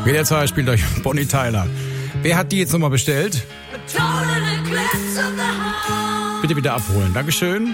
WDR 2 spielt euch Bonnie Tyler. Wer hat die jetzt nochmal bestellt? Bitte wieder abholen. Dankeschön.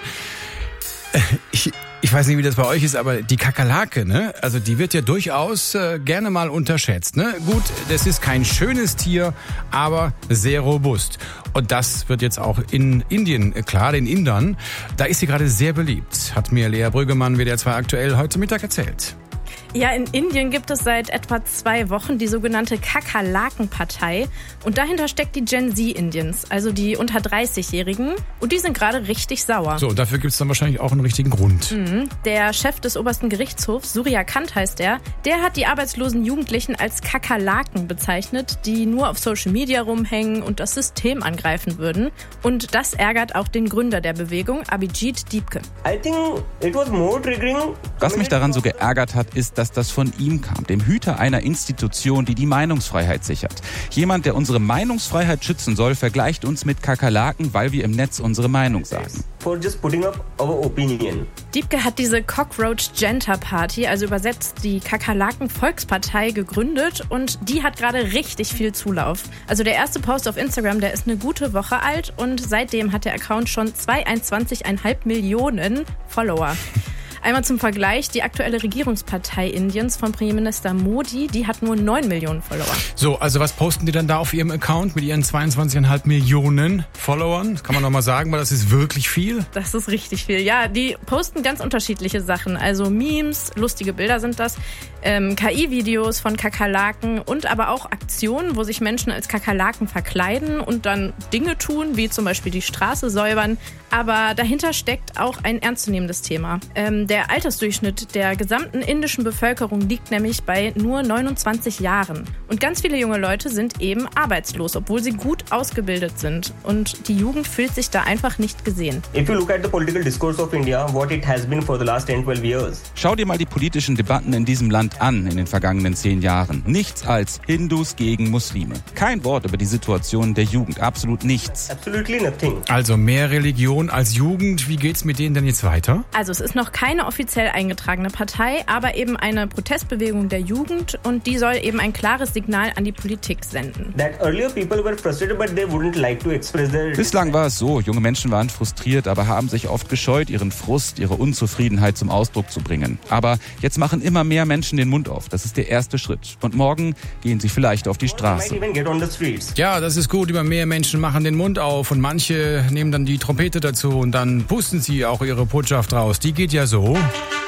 Ich weiß nicht, wie das bei euch ist, aber die Kakerlake, ne? Also die wird ja durchaus gerne mal unterschätzt, ne? Gut, das ist kein schönes Tier, aber sehr robust. Und das wird jetzt auch in Indien klar, den Indern. Da ist sie gerade sehr beliebt, hat mir Lea Brüggemann, WDR 2 aktuell, heute Mittag erzählt. Ja, in Indien gibt es seit etwa 2 Wochen die sogenannte Kakerlakenpartei. Und dahinter steckt die Gen Z Indiens, also die unter 30-Jährigen. Und die sind gerade richtig sauer. So, dafür gibt es dann wahrscheinlich auch einen richtigen Grund. Der Chef des obersten Gerichtshofs, Surya Kant heißt der hat die arbeitslosen Jugendlichen als Kakerlaken bezeichnet, die nur auf Social Media rumhängen und das System angreifen würden. Und das ärgert auch den Gründer der Bewegung, Abhijit Deepke. Was mich daran so geärgert hat, ist, dass das von ihm kam, dem Hüter einer Institution, die die Meinungsfreiheit sichert. Jemand, der unsere Meinungsfreiheit schützen soll, vergleicht uns mit Kakerlaken, weil wir im Netz unsere Meinung sagen. Deepke hat diese Cockroach Janta Party, also übersetzt die Kakerlaken-Volkspartei, gegründet und die hat gerade richtig viel Zulauf. Also der erste Post auf Instagram, der ist eine gute Woche alt und seitdem hat der Account schon 22,5 Millionen Follower. Einmal zum Vergleich, die aktuelle Regierungspartei Indiens von Premierminister Modi, die hat nur 9 Millionen Follower. So, also was posten die dann da auf ihrem Account mit ihren 22,5 Millionen Followern? Das kann man noch mal sagen, weil das ist wirklich viel. Das ist richtig viel. Ja, die posten ganz unterschiedliche Sachen. Also Memes, lustige Bilder sind das, KI-Videos von Kakerlaken und aber auch Aktionen, wo sich Menschen als Kakerlaken verkleiden und dann Dinge tun, wie zum Beispiel die Straße säubern. Aber dahinter steckt auch ein ernstzunehmendes Thema. Der Altersdurchschnitt der gesamten indischen Bevölkerung liegt nämlich bei nur 29 Jahren. Und ganz viele junge Leute sind eben arbeitslos, obwohl sie gut ausgebildet sind. Und die Jugend fühlt sich da einfach nicht gesehen. Schau dir mal die politischen Debatten in diesem Land an in den vergangenen 10 Jahren. Nichts als Hindus gegen Muslime. Kein Wort über die Situation der Jugend. Absolut nichts. Also mehr Religion als Jugend. Wie geht's mit denen denn jetzt weiter? Also es ist noch keine offiziell eingetragene Partei, aber eben eine Protestbewegung der Jugend und die soll eben ein klares Signal an die Politik senden. Bislang war es so, junge Menschen waren frustriert, aber haben sich oft gescheut, ihren Frust, ihre Unzufriedenheit zum Ausdruck zu bringen. Aber jetzt machen immer mehr Menschen den Mund auf. Das ist der erste Schritt. Und morgen gehen sie vielleicht auf die Straße. Ja, das ist gut. Immer mehr Menschen machen den Mund auf und manche nehmen dann die Trompete dazu und dann pusten sie auch ihre Botschaft raus. Die geht ja so.